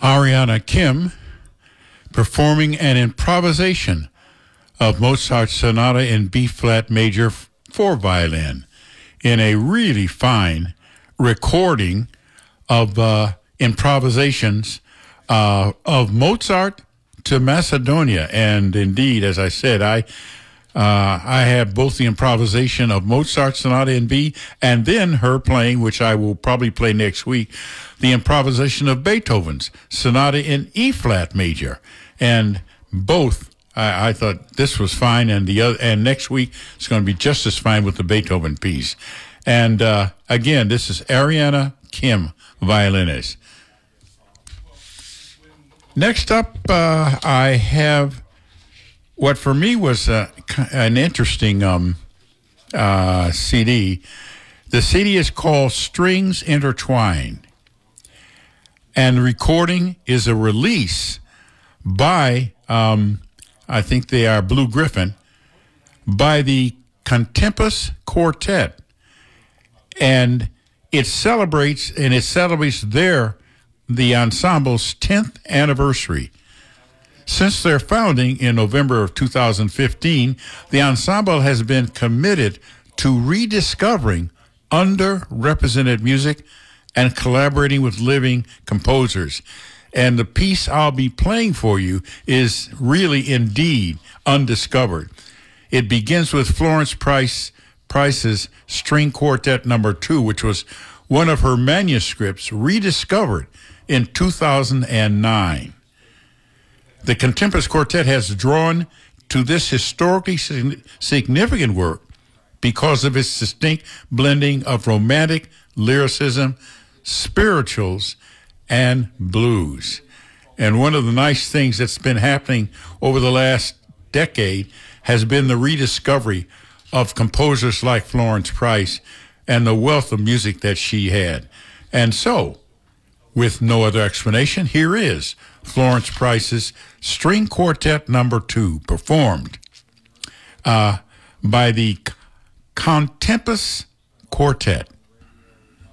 Ariana Kim performing an improvisation of Mozart's Sonata in B-flat major for violin in a really fine recording of improvisations of Mozart to Macedonia. And indeed, as I said, I have both the improvisation of Mozart's Sonata in B and then her playing, which I will probably play next week, the improvisation of Beethoven's Sonata in E-flat major. And both, I thought this was fine, and next week it's going to be just as fine with the Beethoven piece. And again, this is Ariana Kim, violinist. Next up, I have what for me was an interesting CD. The CD is called Strings Intertwined, and the recording is a release by, I think they are Blue Griffin, by the Contempus Quartet. And it celebrates the ensemble's 10th anniversary. Since their founding in November of 2015, the ensemble has been committed to rediscovering underrepresented music and collaborating with living composers. And the piece I'll be playing for you is really indeed undiscovered. It begins with Florence Price's String Quartet No. 2, which was one of her manuscripts rediscovered in 2009. The Contempus Quartet has drawn to this historically significant work because of its distinct blending of romantic lyricism, spirituals, and blues. And one of the nice things that's been happening over the last decade has been the rediscovery of composers like Florence Price and the wealth of music that she had. And so, with no other explanation, here is Florence Price's String Quartet No. 2, performed by the Contempus Quartet.